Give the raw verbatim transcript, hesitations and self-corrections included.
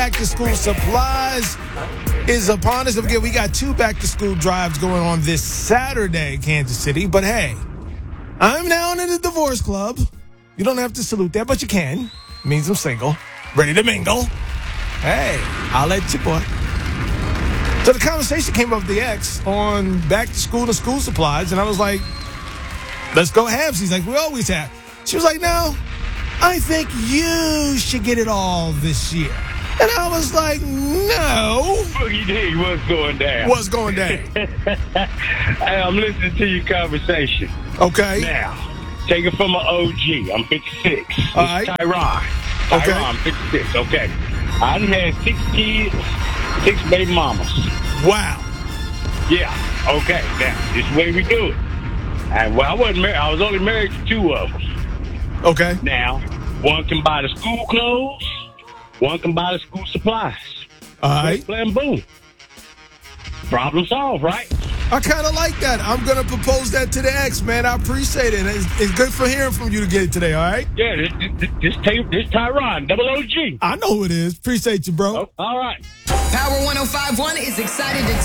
Back to school supplies is upon us. Again, we got two back to school drives going on this Saturday in Kansas City. But hey, I'm now in the divorce club. You don't have to salute that, but you can. It means I'm single, ready to mingle. Hey, I'll let you, boy. So the conversation came up with the ex on back to school and school supplies, and I was like, let's go halves. He's like, we always have. She was like, no, I think you should get it all this year. And I was like, no. Boogie D, what's going down? What's going down? Hey, I'm listening to your conversation. Okay. Now, take it from an O G. I'm fifty-six. All right. Tyron. Okay. Tyron, I'm fifty-six. Okay. I done had six kids, six baby mamas. Wow. Yeah. Okay. Now, this is the way we do it. And well, I wasn't married. I was only married to two of them. Okay. Now, one can buy the school clothes. One can buy the school supplies. All right. Blam, boom. Problem solved, right? I kind of like that. I'm going to propose that to the ex, man. I appreciate it. It's, it's good for hearing from you to get it today, all right? Yeah, this, this, this, this, this Tyron, double O G. I know who it is. Appreciate you, bro. Oh, all right. Power one oh five point one is excited to